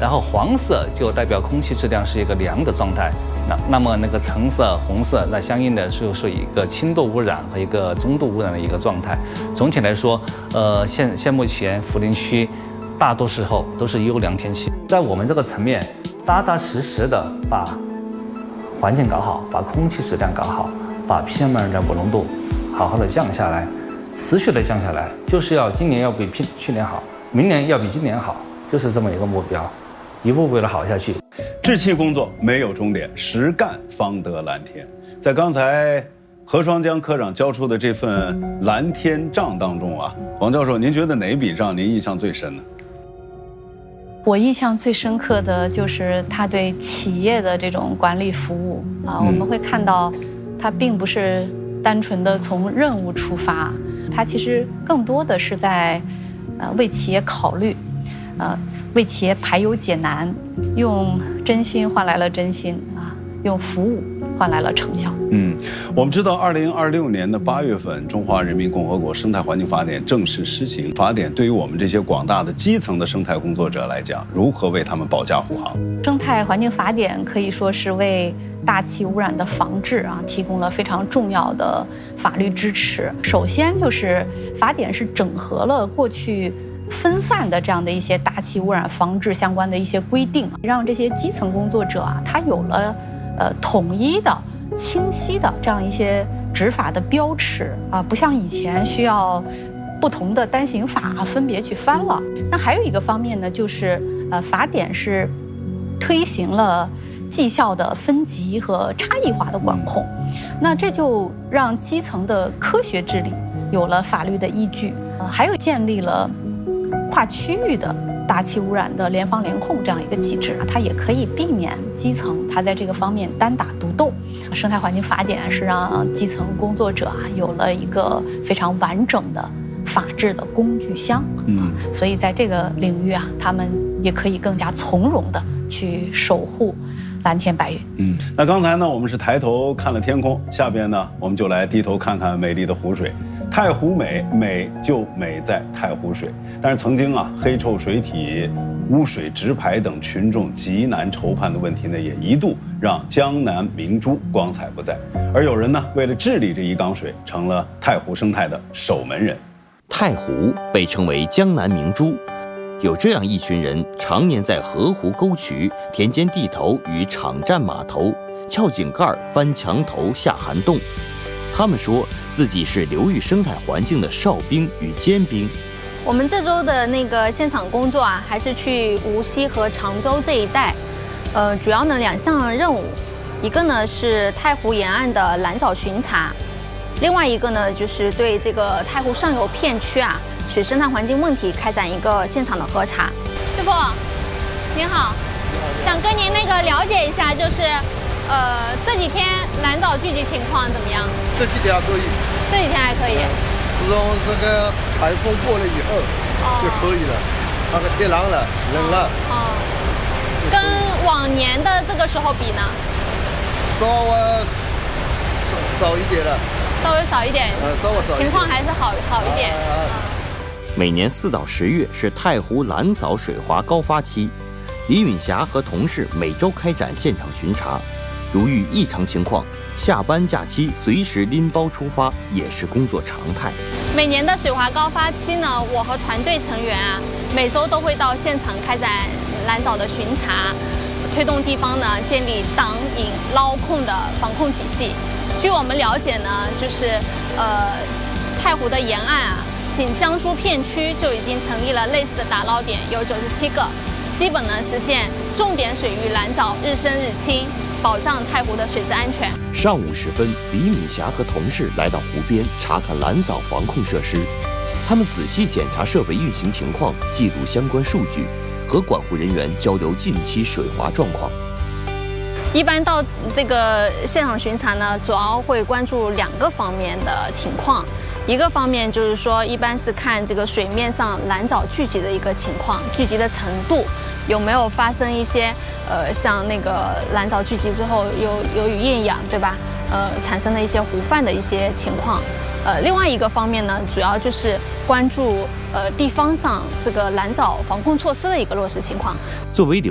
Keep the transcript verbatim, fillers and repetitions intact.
然后黄色就代表空气质量是一个良的状态，那那么那个橙色、红色，那相应的就属于一个轻度污染和一个中度污染的一个状态。总体来说，呃，现现目前涪陵区大多时候都是优良天气，在我们这个层面，扎扎实实的把环境搞好，把空气质量搞好，把 P M 二点五 浓度好好的降下来，持续的降下来，就是要今年要比去去年好，明年要比今年好，就是这么一个目标。一步步的好下去。 治气工作没有终点，实干方得蓝天。在刚才何双江科长交出的这份蓝天账当中啊，王教授，您觉得哪笔账您印象最深呢？ 我印象最深刻的就是他对企业的这种管理服务啊，我们会看到，他并不是单纯的从任务出发，他其实更多的是在呃为企业考虑，呃。为企业排忧解难，用真心换来了真心啊，用服务换来了成效。 嗯，我们知道，二零二六年的八月份，《中华人民共和国生态环境法典》正式施行。法典对于我们这些广大的基层的生态工作者来讲，如何为他们保驾护航？ 生态环境法典可以说是为大气污染的防治啊提供了非常重要的法律支持。首先就是法典是整合了过去分散的这样的一些大气污染防治相关的一些规定，让这些基层工作者啊，他有了呃统一的、清晰的这样一些执法的标尺啊，不像以前需要不同的单行法分别去翻了。那还有一个方面呢，就是呃法典是推行了绩效的分级和差异化的管控，那这就让基层的科学治理有了法律的依据，呃、还有建立了跨区域的大气污染的联防联控这样一个机制，它也可以避免基层它在这个方面单打独斗。生态环境法典是让基层工作者啊有了一个非常完整的法治的工具箱，嗯，所以在这个领域啊，他们也可以更加从容的去守护蓝天白云。 嗯，那刚才呢，我们是抬头看了天空，下边呢，我们就来低头看看美丽的湖水。太湖美，美就美在太湖水。但是曾经啊，黑臭水体、污水直排等群众极难筹判的问题呢，也一度让江南明珠光彩不再。而有人呢，为了治理这一缸水，成了太湖生态的守门人。 太湖被称为江南明珠，有这样一群人，常年在河湖沟渠、田间地头与场站码头撬井盖、翻墙头、下涵洞。他们说自己是流域生态环境的哨兵与尖兵。 我们这周的那个现场工作啊，还是去无锡和常州这一带，呃，主要呢两项任务，一个呢是太湖沿岸的蓝藻巡查，另外一个呢就是对这个太湖上游片区啊水生态环境问题开展一个现场的核查。师傅，您好，想跟您那个了解一下，就是。呃，这几天蓝藻聚集情况怎么样？ 这几天还可以， 这几天还可以。 自从这个台风过了以后、哦、就可以了，那个天凉了，冷了。哦。 跟往年的这个时候比呢？ 稍微少一点了。 稍微少一点。 呃，稍微少一点。 情况还是好好一点。啊、 每年四到十月是太湖蓝藻水华高发期，李允霞和同事每周开展现场巡查。如遇异常情况，下班假期随时拎包出发也是工作常态。 每年的水华高发期呢，我和团队成员啊，每周都会到现场开展蓝藻的巡查，推动地方呢建立挡引捞控的防控体系。据我们了解呢，就是呃太湖的沿岸啊，仅江苏片区就已经成立了类似的打捞点，有九十七个，基本呢实现重点水域蓝藻日升日清。保障太湖的水质安全。 上午时分，李敏霞和同事来到湖边查看蓝藻防控设施，他们仔细检查设备运行情况，记录相关数据，和管护人员交流近期水华状况。 一般到这个现场巡查呢，主要会关注两个方面的情况。一个方面就是说，一般是看这个水面上蓝藻聚集的一个情况，聚集的程度。有没有发生一些呃，像那个蓝藻聚集之后有由于厌氧，对吧？呃，产生的一些湖泛的一些情况。呃，另外一个方面呢，主要就是关注呃地方上这个蓝藻防控措施的一个落实情况。 作为